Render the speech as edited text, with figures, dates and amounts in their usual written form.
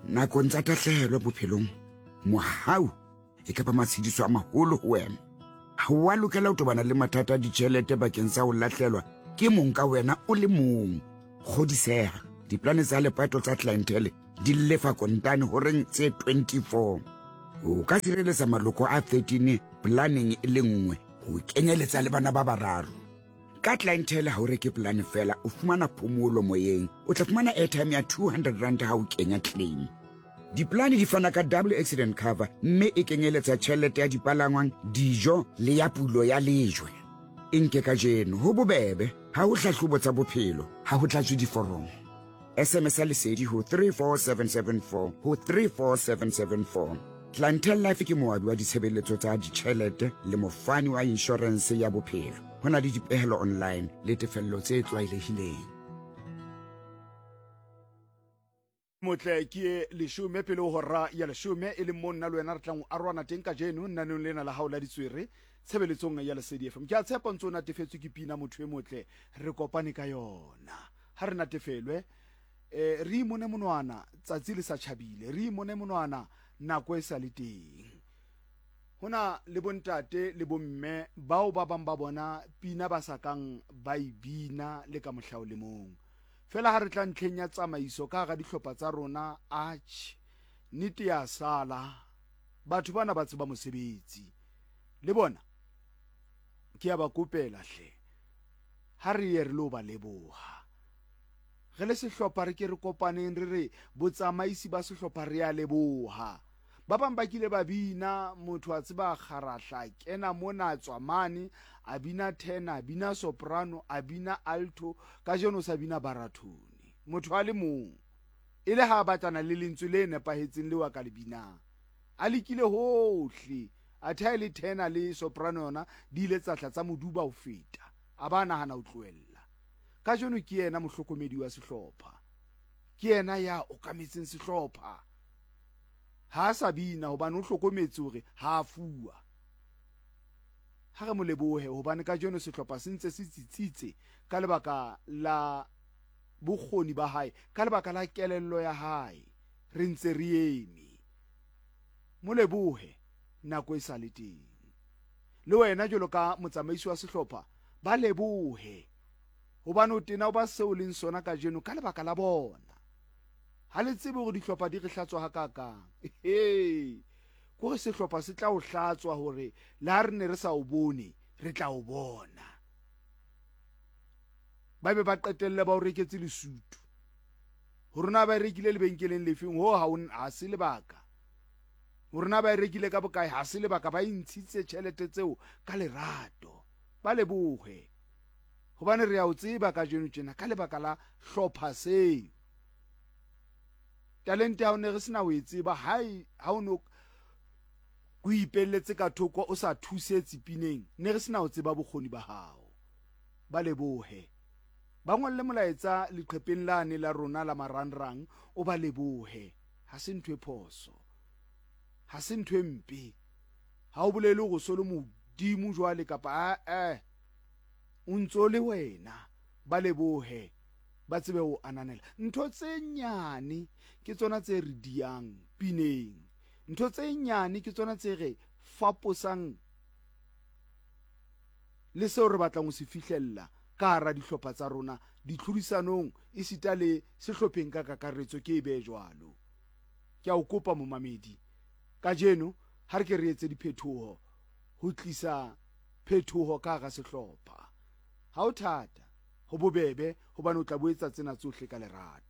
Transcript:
nakong tsa tahlehelo bophelong mohau e ka ba matshediso a maholo ho wena. Ha wa lokela ho tobana le mathata a ditjhelete bakeng sa ho lahlelwa ke mong ka wena o le mong. Kgodiseha, diplane tsa lepato tsa clientele di lefa kontane horeng tse 24. O ka sireletsa maloko a 13 planning e le nngwe ho kenyeletsa le bana ba bararo. Ka clientele ha o reke plan fela o fumana phomolo moyeng, o tla fumana airtime ya 200 rand ha o kenya claim. Diplane di fana ka double accident cover mme e kenyeletsa tjhelete ya dipalangwang, dijo le ya pulo ya lejwe. Nke ka jeno ho bobebe, ha ho hlahlobo tsa bophelo, ha ho tlatswe diforomo. SMS ya lesedi ho 34774 ho 34774. Clientele Life ke moabi wa ditshebeletso tsa ditjhelete le mofani wa insurance ya bophelo. Hona le dipehelo online le tefello tse tlwaelehileng. Motle ke leshome pele hora ya leshome e le monna le wena re tlang a rwana teng ka jeno nnaneng lena la hao la ditswere tshebeletsong ya lesedi FM. Ke a tshepa ntse o natefetswe ke pina motho e motle re kopane ka yona. Ha re natefelwe re imone monwana tsatsi le sa tjhabile, re imone monwana nako e sa le teng. Hona le bontate le bomme bao ba bang ba bona pina ba sa kang ba ibina le ka mohlao le mong. Fela ha re tla ntlheng ya tsamaiso ka ga dihlopha tsa rona nnete ya sala batho bana ba tseba mosebetsi le bona ke a ba kopela hle ha re ye re lo ba leboha re le sehlopha re ke re kopaneng re re botsamaisi ba sehlopha re ya leboha. Ba bang ba kile ba bina, motho a tseba kharahla kena mona tswa mane a bina tenor, a bina soprano, a bina alto, ka jeno sa bina baratone. Motho a le mong e le ha batlana le lentswe le nepahetseng le wa ka le binang a lekile hohle, a thae le tenor le soprano yona di ile tsahla tsa moduba ho feta a ba nahana ho tlohella. Ka jeno ke yena mohlokomedi wa sehlopha, ke yena ya okametseng sehlopha. Ha sa bina hobane o hlokometse hore ha fuwa. Ha re mo lebohe hobane ka jeno sehlopha se ntse se tsitsitse ka lebaka la bokgoni ba hae, ka lebaka la kelello ya hae, re ntse re eme. Mo lebohe nako e sa le teng. Le wena jwalo ka motsamaisi wa sehlopha ba lebohe hobane o tena o ba seo leng sona ka jeno ka lebaka la bona. Ha le tsebe hore dihlopha di re hlatswa hakakang. Ko re sehlopha se tla o hlatswa hore le ha re ne re sa o bone re tla o bona. Ba be ba qetelle ba o reketse lesuthu hore na ba rekile lebenkeleng lefeng ho ha se lebaka. Hore na ba rekile ka bokae ha se lebaka, ba intshitse tjhelete tseo ka lerato. Ba lebohe hobane re ya o tseba ka jeno tjena ka lebaka la hlopha seo. Talente ha o ne re sena o e tseba, ha o no o ipelletse ka thoko o sa thusetse pineng, ne re sena o tseba bokgoni ba hao. Ba lebohe. Ba ngolle molaetsa leqhepeng lane la rona la marangrang, o ba lebohe. Ha se ntho e phoso, ha se ntho e mpe. Ha o bolele hore so le modimo jwale kapa o ntso le wena. Ba lebohe, ba tsebe ho ananela. Ntho tse nyane ke tsona tse re diang pineng, ntho tse nyane ke tsona tse re faposang le seo re batlang ho se fihlella ka hara dihlopha tsa rona ditlhodisanong e sita le sehlopheng ka kakaretso ke be jwalo. Ke a o kopa momamedi ka jeno ha re ke re etse diphethoho ho tlisa phethoho ka hara sehlopha. Ha o thata ho bobebe hobane o tla boetsa tsena tsohle ka lerato.